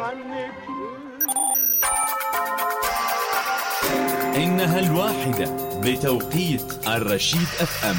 إنها الواحدة بتوقيت الرشيد FM.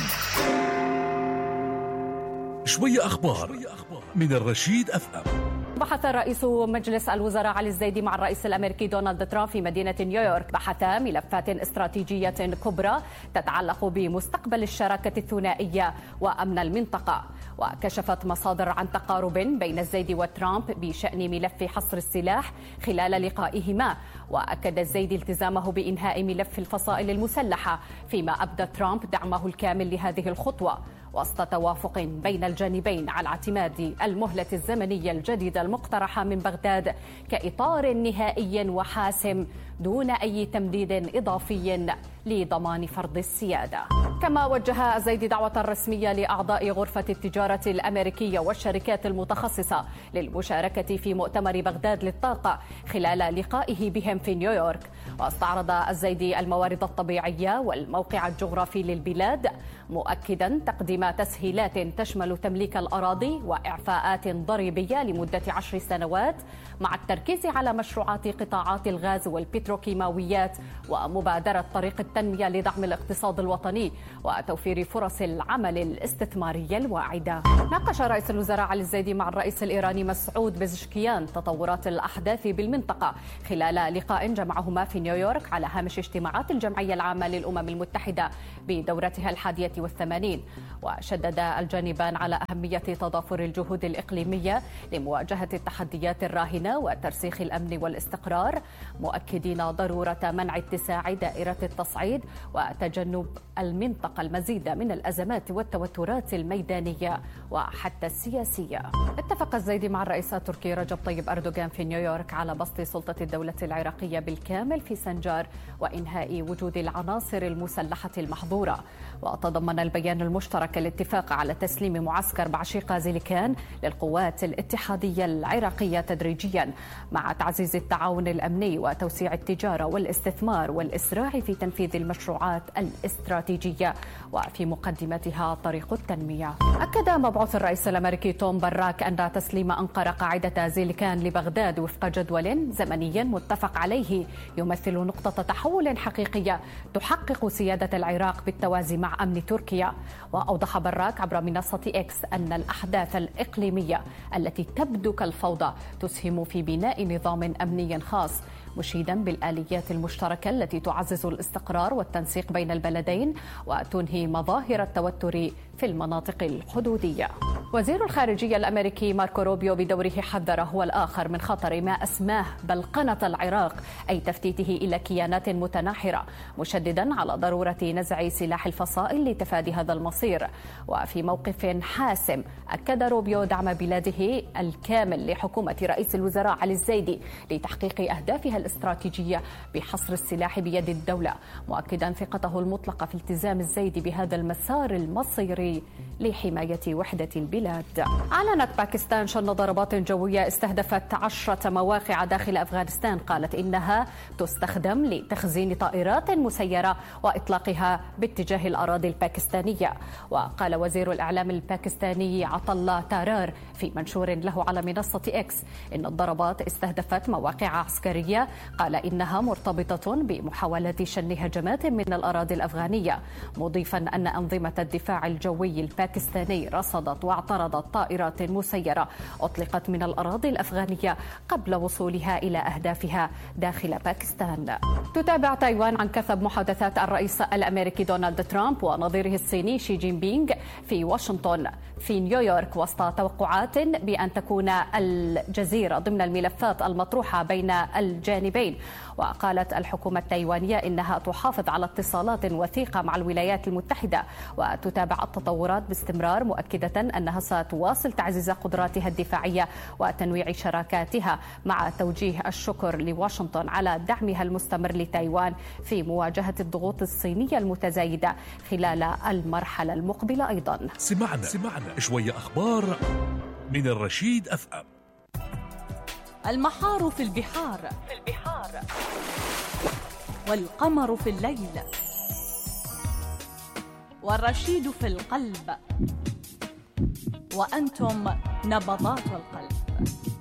شوية أخبار من الرشيد FM. بحث رئيس مجلس الوزراء علي الزيدي مع الرئيس الأمريكي دونالد ترامب في مدينة نيويورك. بحثا ملفات استراتيجية كبرى تتعلق بمستقبل الشراكة الثنائية وأمن المنطقة. وكشفت مصادر عن تقارب بين الزيدي وترامب بشأن ملف حصر السلاح خلال لقائهما. وأكد الزيدي التزامه بإنهاء ملف الفصائل المسلحة، فيما أبدى ترامب دعمه الكامل لهذه الخطوة وسط توافق بين الجانبين على اعتماد المهلة الزمنية الجديدة المقترحة من بغداد كإطار نهائي وحاسم دون أي تمديد إضافي لضمان فرض السيادة. كما وجه الزيدي دعوة رسمية لأعضاء غرفة التجارة الأمريكية والشركات المتخصصة للمشاركة في مؤتمر بغداد للطاقة خلال لقائه بهم في نيويورك. واستعرض الزيدي الموارد الطبيعية والموقع الجغرافي للبلاد، مؤكدا تقديم تسهيلات تشمل تمليك الأراضي وإعفاءات ضريبية لمدة 10 سنوات، مع التركيز على مشروعات قطاعات الغاز والبتروكيماويات ومبادرة طريق التنمية لدعم الاقتصاد الوطني وتوفير فرص العمل الاستثمارية الواعدة. ناقش رئيس الوزراء علي الزيدي مع الرئيس الإيراني مسعود بزشكيان تطورات الأحداث بالمنطقة خلال لقاء جمعهما في نيويورك على هامش اجتماعات الجمعية العامة للأمم المتحدة بدورتها 81. وشدد الجانبان على أهمية تضافر الجهود الإقليمية لمواجهة التحديات الراهنة وترسيخ الأمن والاستقرار، مؤكدين ضرورة منع اتساع دائرة التصعيد وتجنب المنطقة المزيد من الأزمات والتوترات الميدانية وحتى السياسية. اتفق الزيدي مع الرئيس التركي رجب طيب أردوغان في نيويورك على بسط سلطة الدولة العراقية بالكامل في سنجار وإنهاء وجود العناصر المسلحة المحظورة. وتضمن البيان المشترك الاتفاق على تسليم معسكر بعشيقة زيليكان للقوات الاتحادية العراقية تدريجيا، مع تعزيز التعاون الأمني وتوسيع التجارة والاستثمار والإسراع في تنفيذ المشروعات الاستراتيجية وفي مقدمتها طريق التنمية. أكد مبعوث الرئيس الأمريكي توم براك أن تسليم أنقرة قاعدة زيليكان لبغداد وفق جدول زمني متفق عليه يمثل نقطة تحول حقيقية تحقق سيادة العراق بالتوازي مع أمن تركيا. وأوضح براك عبر منصة إكس أن الأحداث الإقليمية التي تبدو كالفوضى تسهم في بناء نظام أمني خاص، مشيدا بالآليات المشتركة التي تعزز الاستقرار والتنسيق بين البلدين وتنهي مظاهر التوتر في المناطق الحدودية. وزير الخارجية الأمريكي ماركو روبيو بدوره حذر هو الآخر من خطر ما أسماه بلقنة العراق، أي تفتيته إلى كيانات متناحرة، مشددا على ضرورة نزع سلاح الفصائل لتفادي هذا المصير. وفي موقف حاسم أكد روبيو دعم بلاده الكامل لحكومة رئيس الوزراء علي الزيدي لتحقيق أهدافها الاستراتيجية بحصر السلاح بيد الدولة، مؤكدا ثقته المطلقة في التزام الزيدي بهذا المسار المصيري لحماية وحدة البلاد. أعلنت باكستان شن ضربات جوية استهدفت 10 مواقع داخل أفغانستان، قالت إنها تستخدم لتخزين طائرات مسيرة وإطلاقها باتجاه الأراضي الباكستانية. وقال وزير الإعلام الباكستاني عطلة تارار في منشور له على منصة إكس إن الضربات استهدفت مواقع عسكرية، قال إنها مرتبطة بمحاولة شن هجمات من الأراضي الأفغانية، مضيفا أن أنظمة الدفاع الجوي الباكستاني رصدت واعترضت طائرات مسيرة أطلقت من الأراضي الأفغانية قبل وصولها إلى أهدافها داخل باكستان. تتابع تايوان عن كثب محادثات الرئيس الأمريكي دونالد ترامب ونظيره الصيني شي جين بينغ في واشنطن في نيويورك، وسط توقعات بأن تكون الجزيرة ضمن الملفات المطروحة بين الجانبين. وقالت الحكومة التايوانية إنها تحافظ على اتصالات وثيقة مع الولايات المتحدة وتتابع التطورات باستمرار، مؤكدة أنها ستواصل تعزيز قدراتها الدفاعية وتنويع شراكاتها، مع توجيه الشكر لواشنطن على دعمها المستمر لتايوان في مواجهة الضغوط الصينية المتزايدة خلال المرحلة المقبلة. أيضا سمعنا شوية أخبار من الرشيد FM. المحار في البحار والقمر في الليل والرشيد في القلب، وأنتم نبضات القلب.